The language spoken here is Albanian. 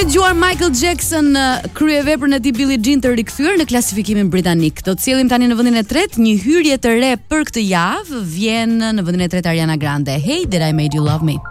dëgjuar Michael Jackson kryeveprën e tij Billie Jean të rikthyer në klasifikimin britanik. Do të sjellim tani në vendin e tretë një hyrje të re për këtë javë, vjen në vendin e tretë Ariana Grande. Hey, did I made you love me?